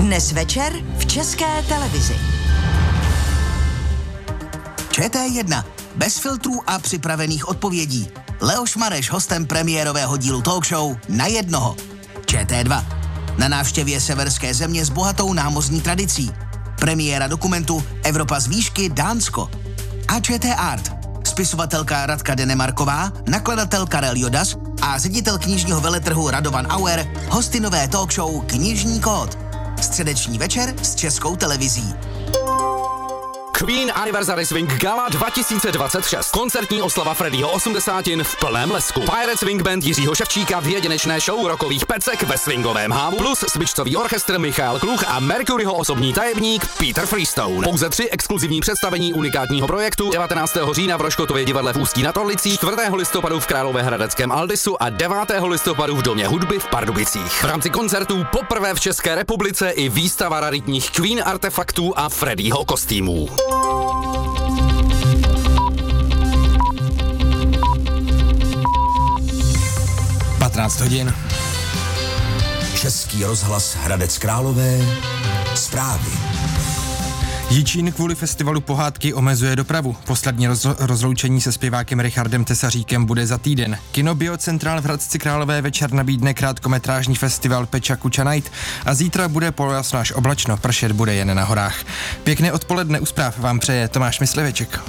Dnes večer v České televizi. ČT1. Bez filtrů a připravených odpovědí. Leoš Mareš hostem premiérového dílu talk show Na jednoho. ČT2. Na návštěvě severské země s bohatou námořní tradicí. Premiéra dokumentu Evropa z výšky Dánsko. A ČT Art. Spisovatelka Radka Denemarková, nakladatel Karel Jodas a ředitel knižního veletrhu Radovan Auer hosty nové talk show Knižní kód. Středeční večer s Českou televizí. Queen Anniversary Swing Gala 2026. Koncertní oslava Freddieho 80 v plném lesku. Pirate Swing Band Jiřího Ševčíka v jedinečné show rockových pecek ve swingovém hávu, plus smyčcový orchestr Michal Kluch a Mercuryho osobní tajemník Peter Freestone. Pouze 3 exkluzivní představení unikátního projektu 19. října v Roškotově divadle v Ústí nad Orlicí, 4. listopadu v Královéhradeckém Aldisu a 9. listopadu v Domě hudby v Pardubicích. V rámci koncertů poprvé v České republice i výstava raritních Queen artefaktů a Freddieho kostýmů. 15 hodin. Český rozhlas Hradec Králové. Zprávy. Jičín kvůli festivalu pohádky omezuje dopravu. Poslední rozloučení se zpěvákem Richardem Tesaříkem bude za týden. Kino Biocentrál v Hradci Králové večer nabídne krátkometrážní festival Peča Kuča Night a zítra bude polojasno až oblačno, pršet bude jen na horách. Pěkné odpoledne u zpráv vám přeje Tomáš Mysliveček.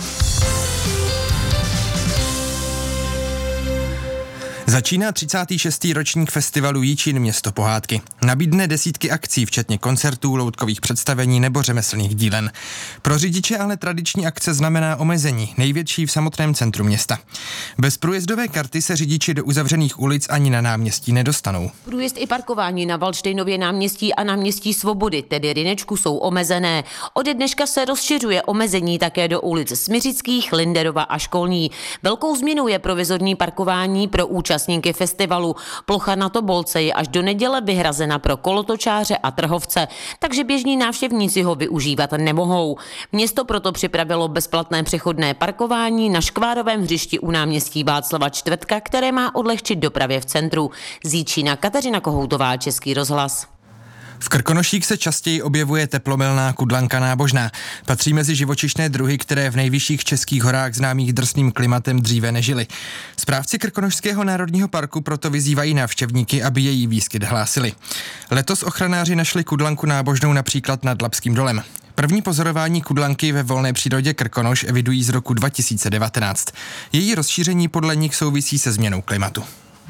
Začíná 36. ročník festivalu Jičín město pohádky. Nabídne desítky akcí, včetně koncertů, loutkových představení nebo řemeslných dílen. Pro řidiče ale tradiční akce znamená omezení, největší v samotném centru města. Bez průjezdové karty se řidiči do uzavřených ulic ani na náměstí nedostanou. Průjezd i parkování na Valdštejnově náměstí a náměstí Svobody, tedy Rynečku, jsou omezené. Ode dneška se rozšiřuje omezení také do ulic Smiřických, Linderova a Školní. Velkou změnou je provizorní parkování pro účastníky festivalu. Plocha na Tobolce je až do neděle vyhrazena pro kolotočáře a trhovce, takže běžní návštěvníci ho využívat nemohou. Město proto připravilo bezplatné přechodné parkování na Škvárovém hřišti u náměstí Václava Čtvrtka, které má odlehčit dopravě v centru. Z Jičína Kateřina Kohoutová, Český rozhlas. V Krkonoších se častěji objevuje teplomilná kudlanka nábožná. Patří mezi živočišné druhy, které v nejvyšších českých horách známých drsným klimatem dříve nežily. Správci Krkonošského národního parku proto vyzývají návštěvníky, aby její výskyt hlásili. Letos ochranáři našli kudlanku nábožnou například nad Labským dolem. První pozorování kudlanky ve volné přírodě Krkonoš evidují z roku 2019. Její rozšíření podle nich souvisí se změnou klimatu.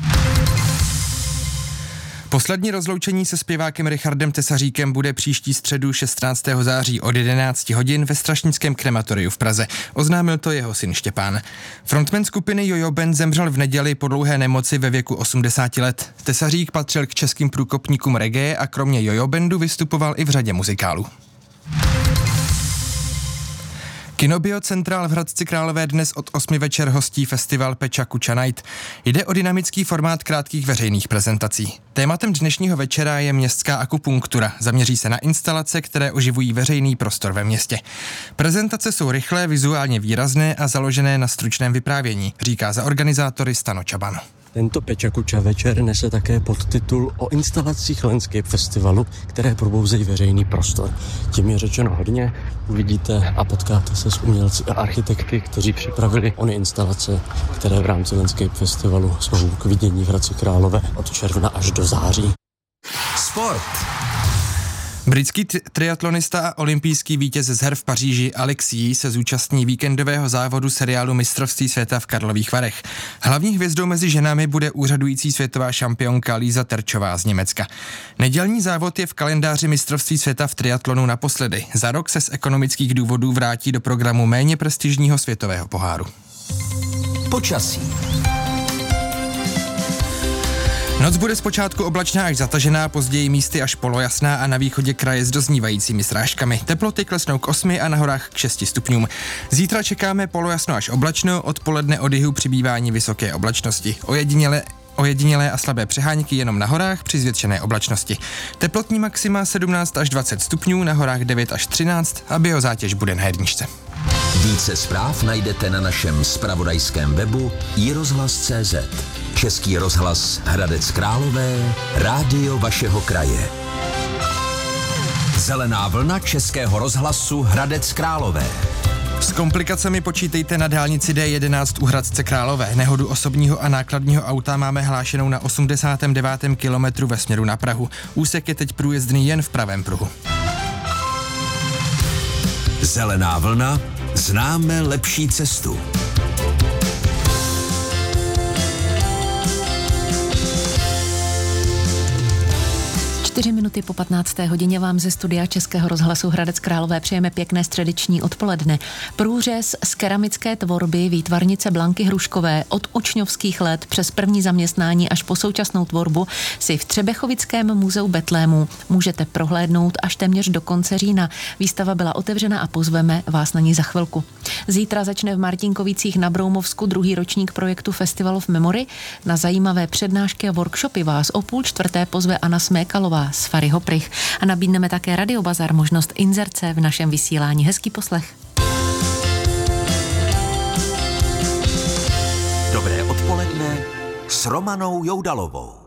Poslední rozloučení se zpěvákem Richardem Tesaříkem bude příští středu 16. září od 11 hodin ve Strašnickém krematoriu v Praze. Oznámil to jeho syn Štěpán. Frontman skupiny Jojo Band zemřel v neděli po dlouhé nemoci ve věku 80 let. Tesařík patřil k českým průkopníkům reggae a kromě Jojo Bandu vystupoval i v řadě muzikálů. Kino Biocentrál v Hradci Králové dnes od 8 večer hostí festival Peča Kuča Night. Jde o dynamický formát krátkých veřejných prezentací. Tématem dnešního večera je městská akupunktura. Zaměří se na instalace, které oživují veřejný prostor ve městě. Prezentace jsou rychlé, vizuálně výrazné a založené na stručném vyprávění, říká za organizátory Stano Čaban. Tento Peča Kuča večer nese také podtitul o instalacích Landscape Festivalu, které probouzejí veřejný prostor. Tím je řečeno hodně, uvidíte a potkáte se s umělci a architekty, kteří připravili ony instalace, které v rámci Landscape Festivalu jsou k vidění v Hradci Králové od června až do září. Sport. Britský triatlonista a olympijský vítěz z her v Paříži Alex Yee se zúčastní víkendového závodu seriálu Mistrovství světa v Karlových Varech. Hlavní hvězdou mezi ženami bude úřadující světová šampionka Líza Terčová z Německa. Nedělní závod je v kalendáři Mistrovství světa v triatlonu naposledy. Za rok se z ekonomických důvodů vrátí do programu méně prestižního světového poháru. Počasí. Noc bude zpočátku oblačná až zatažená, později místy až polojasná a na východě kraje s doznívajícími srážkami. Teploty klesnou k 8 a na horách k 6 stupňům. Zítra čekáme polojasno až oblačno, odpoledne od jihu přibývání vysoké oblačnosti. Ojedinělé a slabé přehánky jenom na horách při zvětšené oblačnosti. Teplotní maxima 17 až 20 stupňů, na horách 9 až 13 a biozátěž bude na jedničce. Více zpráv najdete na našem zpravodajském webu iRozhlas.cz. Český rozhlas Hradec Králové, rádio vašeho kraje. Zelená vlna Českého rozhlasu Hradec Králové. S komplikacemi počítejte na dálnici D11 u Hradce Králové. Nehodu osobního a nákladního auta máme hlášenou na 89. kilometru ve směru na Prahu. Úsek je teď průjezdný jen v pravém pruhu. Zelená vlna, známe lepší cestu. 4 minuty po 15. hodině vám ze studia Českého rozhlasu Hradec Králové přejeme pěkné středeční odpoledne. Průřez z keramické tvorby výtvarnice Blanky Hruškové od učňovských let přes první zaměstnání až po současnou tvorbu si v Třebechovickém muzeu Betlému můžete prohlédnout až téměř do konce října. Výstava byla otevřena a pozveme vás na ní za chvilku. Zítra začne v Martinkovicích na Broumovsku druhý ročník projektu Festival of Memory. Na zajímavé přednášky a workshopy vás o 3:30 pozve Anna Smékalová z Fariho Prych a nabídneme také Radiobazar, možnost inzerce v našem vysílání. Hezký poslech. Dobré odpoledne s Romanou Joudalovou.